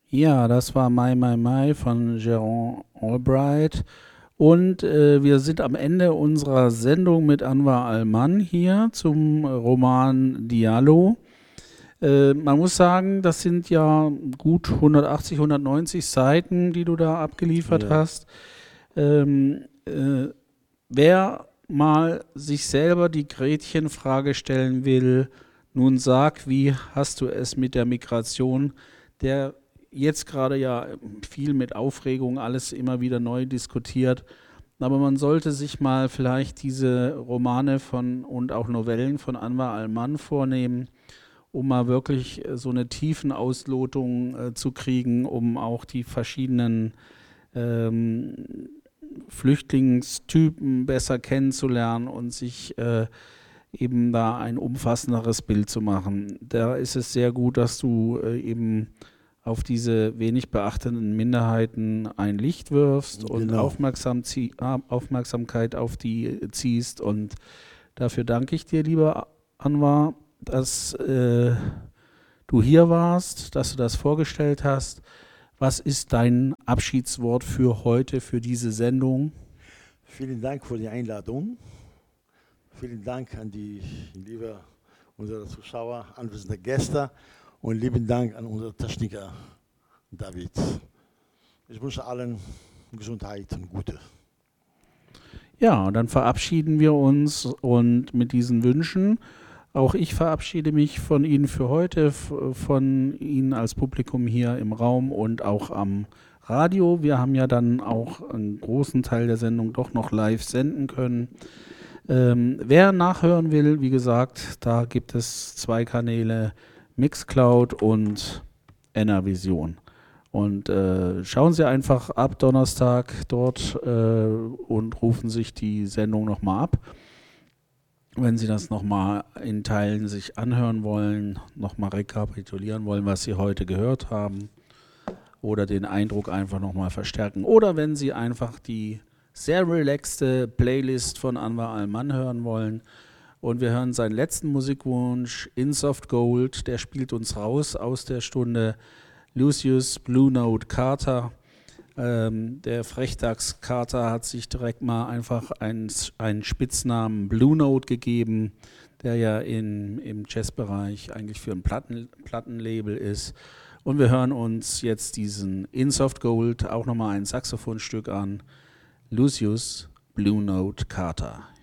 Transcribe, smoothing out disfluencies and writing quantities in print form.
Ja, das war My, My, My von Jerome Albright. Und wir sind am Ende unserer Sendung mit Anwar Alman hier zum Roman Diallo. Man muss sagen, das sind ja gut 180, 190 Seiten, die du da abgeliefert Ja, hast. Ähm, äh, Wer mal sich selber die Gretchenfrage stellen will, nun sag, wie hast du es mit der Migration, der jetzt gerade ja viel mit Aufregung alles immer wieder neu diskutiert, aber man sollte sich mal vielleicht diese Romane von und auch Novellen von Anwar Alman vornehmen, um mal wirklich so eine Tiefenauslotung zu kriegen, um auch die verschiedenen ähm, Flüchtlingstypen besser kennenzulernen und sich eben da ein umfassenderes Bild zu machen. Da ist es sehr gut, dass du eben auf diese wenig beachteten Minderheiten ein Licht wirfst und genau. Aufmerksamkeit auf die ziehst. Und dafür danke ich dir, lieber Anwar, dass du hier warst, dass du das vorgestellt hast. Was ist dein Abschiedswort für heute, für diese Sendung? Vielen Dank für die Einladung. Vielen Dank an die liebe unsere Zuschauer, anwesende Gäste und lieben Dank an unseren Techniker David. Ich wünsche allen Gesundheit und Gute. Ja, und dann verabschieden wir uns und mit diesen Wünschen, auch ich verabschiede mich von Ihnen für heute, von Ihnen als Publikum hier im Raum und auch am Radio. Wir haben ja dann auch einen großen Teil der Sendung doch noch live senden können. Wer nachhören will, wie gesagt, da gibt es zwei Kanäle, Mixcloud und Enervision. Und schauen Sie einfach ab Donnerstag dort und rufen sich die Sendung nochmal ab. Wenn Sie das nochmal in Teilen sich anhören wollen, nochmal rekapitulieren wollen, was Sie heute gehört haben oder den Eindruck einfach nochmal verstärken. Oder wenn Sie einfach die sehr relaxte Playlist von Anwar Alman hören wollen. Und wir hören seinen letzten Musikwunsch, In Soft Gold, der spielt uns raus aus der Stunde. Lucius Blue Note Carter. Der Frechdachs Carter hat sich direkt mal einfach einen Spitznamen Blue Note gegeben, der ja im Jazzbereich eigentlich für ein Plattenlabel ist. Und wir hören uns jetzt diesen In Soft Gold, auch nochmal ein Saxophonstück an. Lucius Blue Note Carter.